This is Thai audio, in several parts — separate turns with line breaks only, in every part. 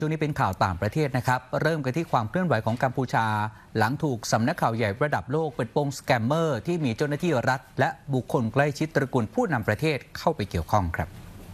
ช่วงนี้เป็นข่าวต่างประเทศนะครับเริ่มกันที่ความเคลื่อนไหวของกัมพูชาหลังถูกสำนักข่าวใหญ่ระดับโลกเป็นปมสแกมเมอร์ที่มีเจ้าหน้าที่รัฐและบุคคลใกล้ชิดตระกูลผู้นำประเทศเข้าไปเกี่ยวข้องครับ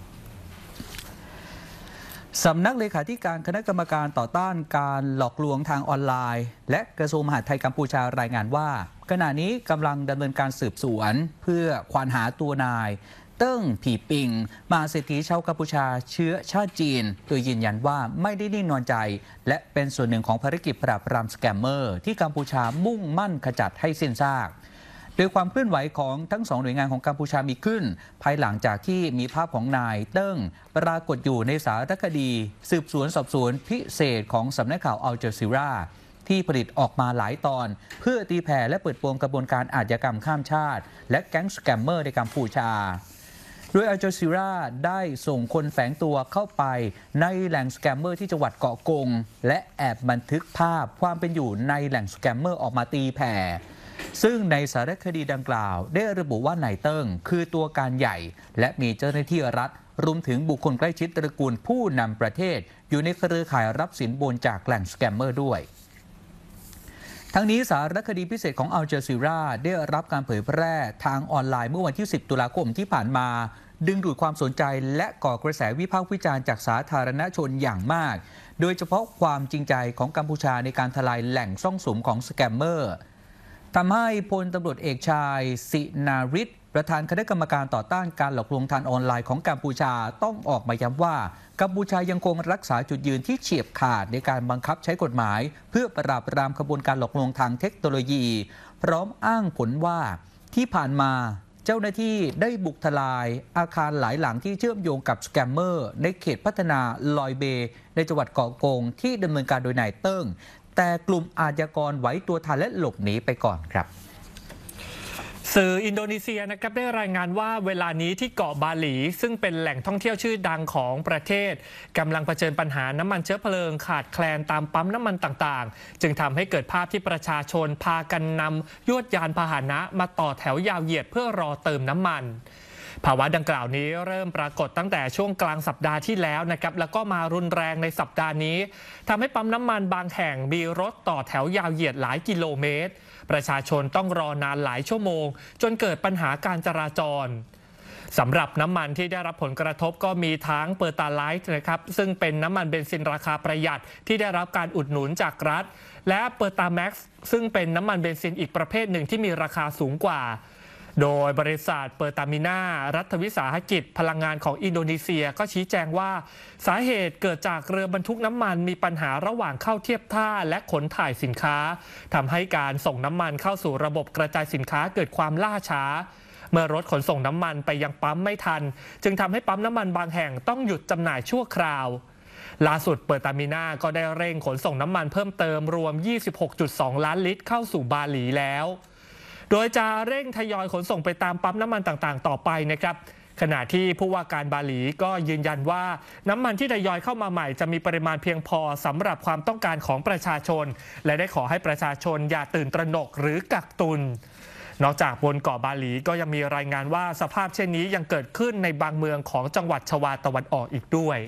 สำนักเลขาธิการคณะกรรมการต่อต้านการหลอกลวงทางออนไลน์และกระทรวงมหาดไทยกัมพูชารายงานว่าขณะนี้กำลังดำเนินการสืบสวนเพื่อควานหาตัวนายเติ้งผีปิงมหาเศรษฐีชาวกัมพูชาเชื้อชาติจีนโดยยืนยันว่าไม่ได้นิ่งนอนใจและเป็นส่วนหนึ่งของภารกิจปราบปรามสแกมเมอร์ที่กัมพูชามุ่งมั่นขจัดให้สิ้นซากโดยความเคลื่อนไหวของทั้งสองหน่วยงานของกัมพูชามีขึ้นภายหลังจากที่มีภาพของนายเติ้งปรากฏอยู่ในสารคดีสืบสวนสอบสวนพิเศษของสำนักข่าวอัลจาซีราที่ผลิตออกมาหลายตอนเพื่อตีแผ่และเปิดโปงกระบวนการอาชญากรรมข้ามชาติและแก๊งสแกมเมอร์ในกัมพูชาโดยอัลจาซีราได้ส่งคนแฝงตัวเข้าไปในแหล่งสแกมเมอร์ที่จังหวัดเกาะกงและแอบบันทึกภาพความเป็นอยู่ในแหล่งสแกมเมอร์ออกมาตีแผ่ซึ่งในสารคดีดังกล่าวได้ระบุว่านายเติ้งคือตัวการใหญ่และมีเจ้าหน้าที่รัฐรวมถึงบุคคลใกล้ชิดตระกูลผู้นำประเทศอยู่ในเครือข่ายรับสินบนจากแหล่งสแกมเมอร์ด้วยทั้งนี้สารคดีพิเศษของอัลจาซีราได้รับการเผยแพร่ทางออนไลน์เมื่อวันที่ 10 ตุลาคมที่ผ่านมาดึงดูดความสนใจและก่อกระแสวิพากษ์วิจารณ์จากสาธารณชนอย่างมากโดยเฉพาะความจริงใจของกัมพูชาในการทลายแหล่งซ่องสุมของสแกมเมอร์ทำให้พลตำรวจเอกชายสินาริศประธานคณะกรรมการต่อต้านการหลอกลวงทางออนไลน์ของกัมพูชาต้องออกมาย้ำว่ากัมพูชายังคงรักษาจุดยืนที่เฉียบขาดในการบังคับใช้กฎหมายเพื่อปราบปรามขบวนการหลอกลวงทางเทคโนโลยีพร้อมอ้างผลว่าที่ผ่านมาเจ้าหน้าที่ได้บุกทลายอาคารหลายหลังที่เชื่อมโยงกับสแกมเมอร์ในเขตพัฒนาลอยเบย์ในจังหวัดเกาะกงที่ดำเนินการโดยนายเติ้งแต่กลุ่มอาชญากรไหวตัวทันและหลบหนีไปก่อนครับ
สื่ออินโดนีเซียนะครับได้รายงานว่าเวลานี้ที่เกาะบาหลีซึ่งเป็นแหล่งท่องเที่ยวชื่อดังของประเทศกำลังเผชิญปัญหาน้ำมันเชื้อเพลิงขาดแคลนตามปั๊มน้ำมันต่างๆจึงทำให้เกิดภาพที่ประชาชนพากันนำยวดยานพาหนะมาต่อแถวยาวเหยียดเพื่อรอเติมน้ำมันภาวะดังกล่าวนี้เริ่มปรากฏตั้งแต่ช่วงกลางสัปดาห์ที่แล้วนะครับแล้วก็มารุนแรงในสัปดาห์นี้ทำให้ปั๊มน้ำมันบางแห่งมีรถต่อแถวยาวเหยียดหลายกิโลเมตรประชาชนต้องรอนานหลายชั่วโมงจนเกิดปัญหาการจราจรสำหรับน้ำมันที่ได้รับผลกระทบก็มีทั้งเปอร์ตาไลท์นะครับซึ่งเป็นน้ำมันเบนซินราคาประหยัดที่ได้รับการอุดหนุนจากรัฐและเปอร์ตาแม็กซ์ซึ่งเป็นน้ำมันเบนซินอีกประเภทหนึ่งที่มีราคาสูงกว่าโดยบริษัทเปอร์ตามิน่ารัฐวิสาหกิจพลังงานของอินโดนีเซียก็ชี้แจงว่าสาเหตุเกิดจากเรือบรรทุกน้ำมันมีปัญหาระหว่างเข้าเทียบท่าและขนถ่ายสินค้าทำให้การส่งน้ำมันเข้าสู่ระบบกระจายสินค้าเกิดความล่าช้าเมื่อรถขนส่งน้ำมันไปยังปั๊มไม่ทันจึงทำให้ปั๊มน้ำมันบางแห่งต้องหยุดจำหน่ายชั่วคราวล่าสุดเปอร์ตามิน่าก็ได้เร่งขนส่งน้ำมันเพิ่มเติมรวม 26.2 ล้านลิตรเข้าสู่บาหลีแล้วโดยจะเร่งทยอยขนส่งไปตามปั๊มน้ำมันต่างๆต่อไปนะครับขณะที่ผู้ว่าการบาหลีก็ยืนยันว่าน้ำมันที่ทยอยเข้ามาใหม่จะมีปริมาณเพียงพอสำหรับความต้องการของประชาชนและได้ขอให้ประชาชนอย่าตื่นตระหนกหรือกักตุนนอกจากบนเกาะบาหลีก็ยังมีรายงานว่าสภาพเช่นนี้ยังเกิดขึ้นในบางเมืองของจังหวัดชวาตะวันออกอีกด้วย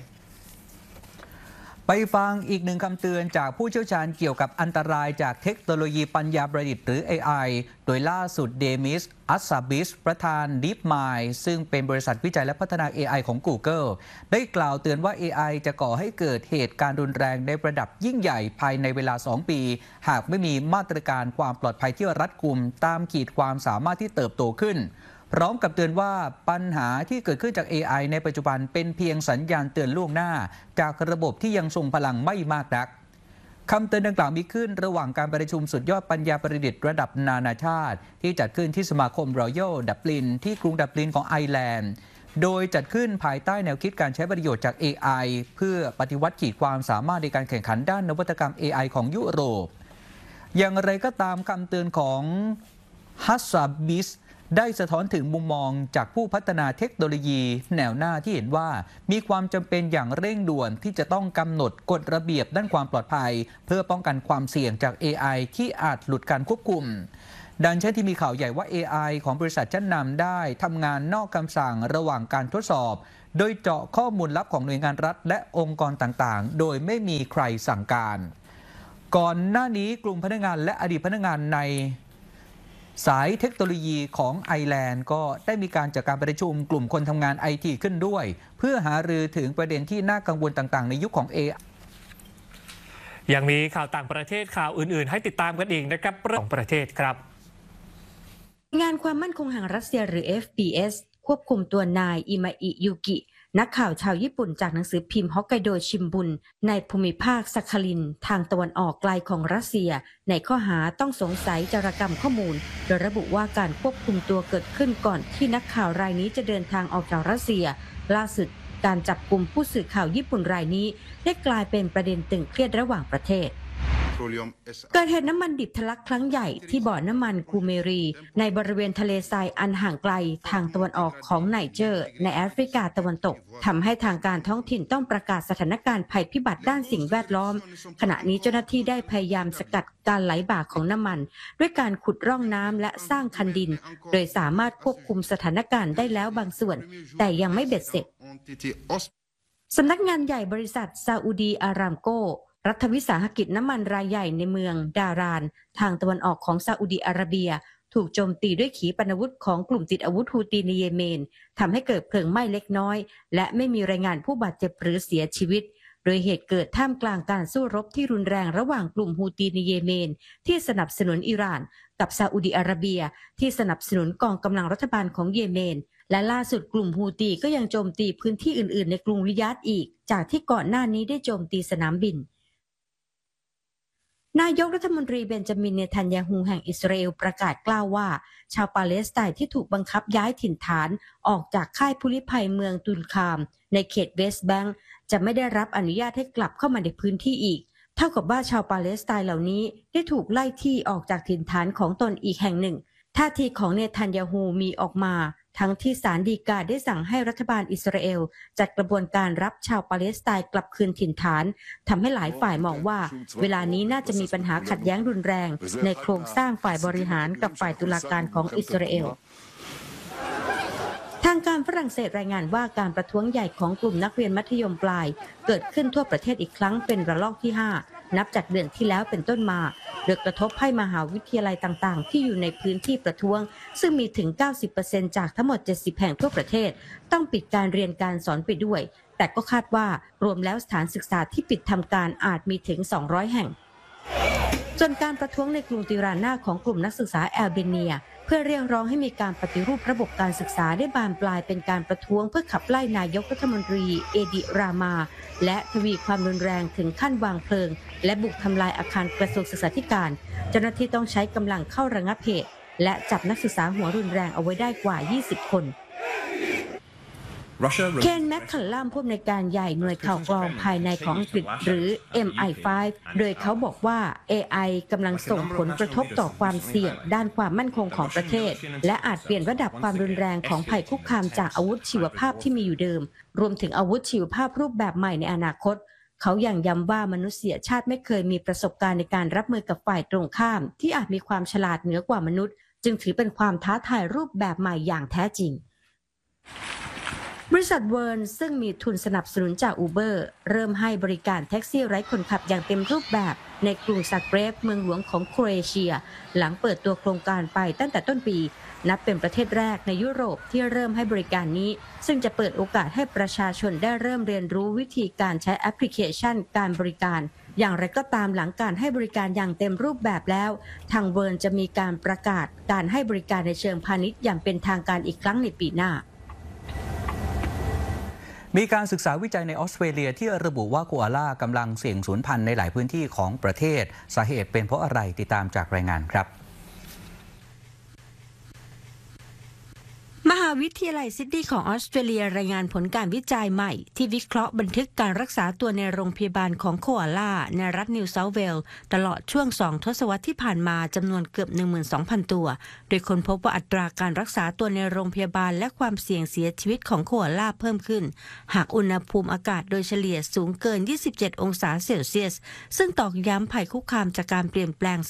ไปฟังอีกหนึ่งคำเตือนจากผู้เชี่ยวชาญเกี่ยวกับอันตรายจากเทคโนโลยีปัญญาประดิษฐ์หรือ AI โดยล่าสุดเดมิส อัสซาบิสประธาน DeepMind ซึ่งเป็นบริษัทวิจัยและพัฒนา AI ของ Google ได้กล่าวเตือนว่า AI จะก่อให้เกิดเหตุการณ์รุนแรงในระดับยิ่งใหญ่ภายในเวลา 2 ปี หากไม่มีมาตรการความปลอดภัยที่รัดกุมตามขีดความสามารถที่เติบโตขึ้นพร้อมกับเตือนว่าปัญหาที่เกิดขึ้นจาก AI ในปัจจุบันเป็นเพียงสัญญาณเตือนล่วงหน้าจากระบบที่ยังทรงพลังไม่มากนักคำเตือนดังกล่าวมีขึ้นระหว่างการประชุมสุดยอดปัญญาประดิษฐ์ระดับนานาชาติที่จัดขึ้นที่สมาคมรอยัลดับลินที่กรุงดับลินของไอร์แลนด์โดยจัดขึ้นภายใต้แนวคิดการใช้ประโยชน์จาก AI เพื่อปฏิวัติขีดความสามารถในการแข่งขันด้านนวัตกรรม AI ของยุโรปอย่างไรก็ตามคำเตือนของฮัสซาบิสได้สะท้อนถึงมุมมองจากผู้พัฒนาเทคโนโลยีแนวหน้าที่เห็นว่ามีความจำเป็นอย่างเร่งด่วนที่จะต้องกำหนดกฎระเบียบด้านความปลอดภัยเพื่อป้องกันความเสี่ยงจาก AI ที่อาจหลุดการควบคุมดังเช่นที่มีข่าวใหญ่ว่า AI ของบริษัทชั้นนำได้ทำงานนอกคำสั่งระหว่างการทดสอบโดยเจาะข้อมูลลับของหน่วยงานรัฐและองค์กรต่างๆโดยไม่มีใครสั่งการก่อนหน้านี้กลุ่มพนักงานและอดีตพนักงานในสายเทคโนโลยีของไอร์แลนด์ก็ได้มีการจัดการประชุมกลุ่มคนทำงานไอทีขึ้นด้วยเพื่อหารือถึงประเด็นที่น่ากังวลต่างๆในยุคของ AI
ยังมีข่าวต่างประเทศข่าวอื่นๆให้ติดตามกันอีกนะครับเรื่องของประเทศครับ
งานความมั่นคงแห่งรัสเซียหรือ FPS ควบคุมตัวนายอิมาอิยุกินักข่าวชาวญี่ปุ่นจากหนังสือพิมพ์ฮอกไกโดชิมบุนในภูมิภาคซัคคารินทางตะวันออกไกลของรัสเซียในข้อหาต้องสงสัยจารกรรมข้อมูลโดยระบุว่าการควบคุมตัวเกิดขึ้นก่อนที่นักข่าวรายนี้จะเดินทางออกจากรัสเซียล่าสุดการจับกุมผู้สื่อข่าวญี่ปุ่นรายนี้ได้กลายเป็นประเด็นตึงเครียดระหว่างประเทศเกิดเหตุน้ำมันดิบทะลักครั้งใหญ่ที่บ่อน้ำมันคูเมรีในบริเวณทะเลทรายอันห่างไกลทางตะวันออกของไนเจอร์ในแอฟริกาตะวันตกทำให้ทางการท้องถิ่นต้องประกาศสถานการณ์ภัยพิบัติด้านสิ่งแวดล้อมขณะนี้เจ้าหน้าที่ได้พยายามสกัดการไหลบ่าของน้ำมันด้วยการขุดร่องน้ำและสร้างคันดินโดยสามารถควบคุมสถานการณ์ได้แล้วบางส่วนแต่ยังไม่เบ็ดเสร็จสำนักงานใหญ่บริษัทซาอุดีอารามโกรัฐวิสาหกิจน้ำมันรายใหญ่ในเมืองดารานทางตะวันออกของซาอุดีอาระเบียถูกโจมตีด้วยขีปนาวุธของกลุ่มติดอาวุธฮูตีในเยเมนทำให้เกิดเพลิงไหม้เล็กน้อยและไม่มีรายงานผู้บาดเจ็บหรือเสียชีวิตโดยเหตุเกิดท่ามกลางการสู้รบที่รุนแรงระหว่างกลุ่มฮูตีในเยเมนที่สนับสนุนอิหร่านกับซาอุดีอาระเบียที่สนับสนุนกองกำลังรัฐบาลของเยเมนและล่าสุดกลุ่มฮูตีก็ยังโจมตีพื้นที่อื่นๆในกรุงริยาดอีกจากที่ก่อนหน้านี้ได้โจมตีสนามบินนายกรัฐมนตรีเบนจามินเนทันยาฮูแห่งอิสราเอลประกาศกล่าวว่าชาวปาเลสไตน์ที่ถูกบังคับย้ายถิ่นฐานออกจากค่ายผู้ลี้ภัยเมืองตุลคามในเขตเวสต์แบงก์จะไม่ได้รับอนุญาตให้กลับเข้ามาในพื้นที่อีกเท่ากับว่าชาวปาเลสไตน์เหล่านี้ได้ถูกไล่ที่ออกจากถิ่นฐานของตนอีกแห่งหนึ่งท่าทีของเนทันยาฮูมีออกมาทั้งที่ศาลฎีกาได้สั่งให้รัฐบาลอิสราเอลจัดกระบวนการรับชาวปาเลสไตน์กลับคืนถิ่นฐานทำให้หลายฝ่ายมองว่าเวลานี้น่าจะมีปัญหาขัดแย้งรุนแรงในโครงสร้างฝ่ายบริหารกับฝ่ายตุลาการของอิสราเอลทางการฝรั่งเศสรายงานว่าการประท้วงใหญ่ของกลุ่มนักเรียนมัธยมปลายเกิดขึ้นทั่วประเทศอีกครั้งเป็นระลอกที่5นับจากเดือนที่แล้วเป็นต้นมาโดยกระทบให้มหาวิทยาลัยต่างๆที่อยู่ในพื้นที่ประท้วงซึ่งมีถึง 90% จากทั้งหมด 70 แห่งทั่วประเทศต้องปิดการเรียนการสอนไปด้วยแต่ก็คาดว่ารวมแล้วสถานศึกษาที่ปิดทำการอาจมีถึง 200 แห่งส่วนการประท้วงในกรุงติรานาของกลุ่มนักศึกษาแอลเบเนียเพื่อเรียกร้องให้มีการปฏิรูประบบการศึกษาได้บานปลายเป็นการประท้วงเพื่อขับไล่นายกรัฐมนตรีเอดิรามาและทวีความรุนแรงถึงขั้นวางเพลิงและบุกทำลายอาคารกระทรวงศึกษาธิการเจ้าหน้าที่ต้องใช้กำลังเข้าระงับเหตุและจับนักศึกษาหัวรุนแรงเอาไว้ได้กว่า 20 คนเคนแมคคัลลัมผู้อำนวยการใหญ่หน่วยข่าวกรองภายในของอังกฤษหรือ MI5 โดยเขาบอกว่า AI กำลังส่งผลกระทบต่อความเสี่ยงด้านความมั่นคงของประเทศและอาจเปลี่ยนระดับความรุนแรงของภัยคุกคามจากอาวุธชีวภาพที่มีอยู่เดิมรวมถึงอาวุธชีวภาพรูปแบบใหม่ในอนาคตเขายังย้ำว่ามนุษยชาติไม่เคยมีประสบการณ์ในการรับมือกับฝ่ายตรงข้ามที่อาจมีความฉลาดเหนือกว่ามนุษย์จึงถือเป็นความท้าทายรูปแบบใหม่อย่างแท้จริงบริษัทเวิร์นซึ่งมีทุนสนับสนุนจาก Uber เริ่มให้บริการแท็กซี่ไร้คนขับอย่างเต็มรูปแบบในกรุงซักเรบเมืองหลวงของโครเอเชียหลังเปิดตัวโครงการไปตั้งแต่ต้นปีนับเป็นประเทศแรกในยุโรปที่เริ่มให้บริการนี้ซึ่งจะเปิดโอกาสให้ประชาชนได้เริ่มเรียนรู้วิธีการใช้แอปพลิเคชันการบริการอย่างไรก็ตามหลังการให้บริการอย่างเต็มรูปแบบแล้วทางเวิร์นจะมีการประกาศการให้บริการในเชิงพาณิชย์อย่างเป็นทางการอีกครั้งในปีหน้า
มีการศึกษาวิจัยในออสเตรเลียที่ระบุว่าโคอาล่ากำลังเสี่ยงสูญพันธุ์ในหลายพื้นที่ของประเทศสาเหตุเป็นเพราะอะไรติดตามจากรายงานครับ
มหาวิทยาลัยซิดนีย์ของออสเตรเลียรายงานผลการวิจัยใหม่ที่วิเคราะห์บันทึกการรักษาตัวในโรงพยาบาลของโคอาล่าในรัฐนิวเซาท์เวลส์ตลอดช่วง2 ทศวรรษที่ผ่านมาจำนวนเกือบ 12,000 ตัวโดยค้นพบว่าอัตราการรักษาตัวในโรงพยาบาลและความเสี่ยงเสียชีวิตของโคอาล่าเพิ่มขึ้นหากอุณหภูมิอากาศโดยเฉลี่ยสูงเกิน 27 องศาเซลเซียสซึ่งตอกย้ำภัยคุกคามจากการเปลี่ยนแปลงส